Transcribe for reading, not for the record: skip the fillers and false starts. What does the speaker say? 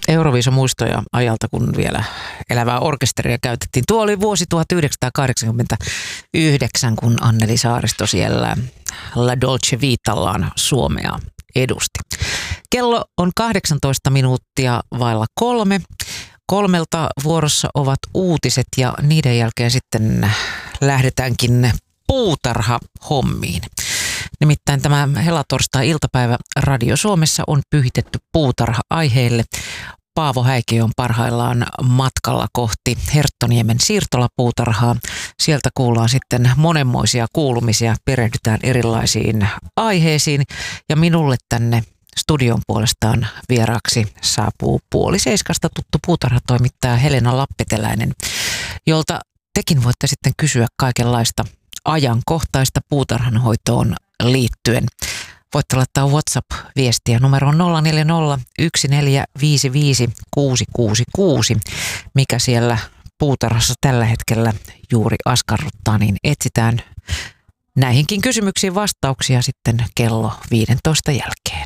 Euroviiso-muistoja ajalta, kun vielä elävää orkesteria käytettiin. Tuo oli vuosi 1989, kun Anneli Saaristo siellä La Dolce Vitallaan Suomea edusti. Kello on 18 minuuttia vailla 3. 3:00 vuorossa ovat uutiset ja niiden jälkeen sitten lähdetäänkin puutarhahommiin. Nimittäin tämä helatorstai-iltapäivä Radio Suomessa on pyhitetty puutarha-aiheelle. Paavo Häikiö on parhaillaan matkalla kohti Herttoniemen siirtolapuutarhaa. Sieltä kuullaan sitten monenmoisia kuulumisia, perehdytään erilaisiin aiheisiin ja minulle tänne studion puolestaan vieraaksi saapuu 6:30 tuttu puutarhatoimittaja Helena Lappeteläinen, jolta tekin voitte sitten kysyä kaikenlaista ajankohtaista puutarhanhoitoon liittyen. Voitte laittaa WhatsApp-viestiä numeroon 040 1455 666, mikä siellä puutarhassa tällä hetkellä juuri askarruttaa, niin etsitään näihinkin kysymyksiin vastauksia sitten kello 15 jälkeen.